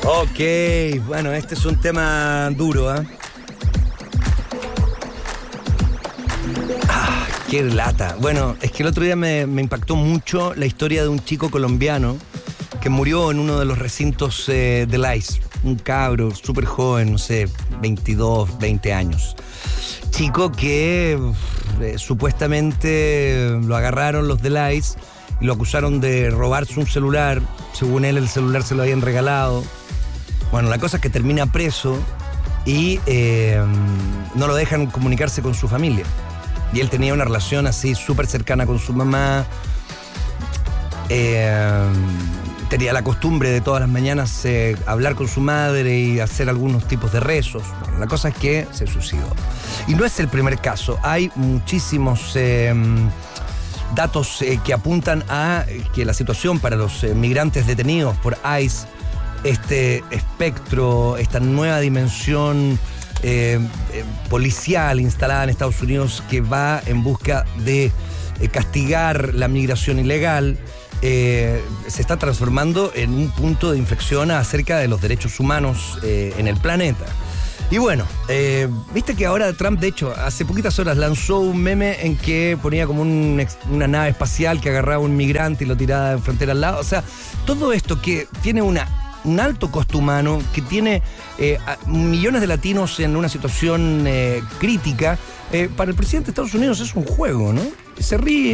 Ok, bueno, este es un tema duro, ¿eh? Qué lata. Bueno, es que el otro día me impactó mucho la historia de un chico colombiano que murió en uno de los recintos del ICE. Un cabro súper joven, no sé, 22, 20 años. Chico que supuestamente lo agarraron los del ICE y lo acusaron de robarse un celular. Según él, el celular se lo habían regalado. Bueno, la cosa es que termina preso y no lo dejan comunicarse con su familia. Y él tenía una relación así súper cercana con su mamá. Tenía la costumbre de todas las mañanas hablar con su madre y hacer algunos tipos de rezos. Bueno, la cosa es que se suicidó. Y no es el primer caso. Hay muchísimos datos que apuntan a que la situación para los migrantes detenidos por ICE, este espectro, esta nueva dimensión policial instalada en Estados Unidos que va en busca de castigar la migración ilegal, se está transformando en un punto de inflexión acerca de los derechos humanos en el planeta. Y bueno, viste que ahora Trump, de hecho, hace poquitas horas lanzó un meme en que ponía como una nave espacial que agarraba a un migrante y lo tiraba en frontera al lado. O sea, todo esto que tiene un alto costo humano, que tiene millones de latinos en una situación crítica, para el presidente de Estados Unidos es un juego, ¿no? Se ríe.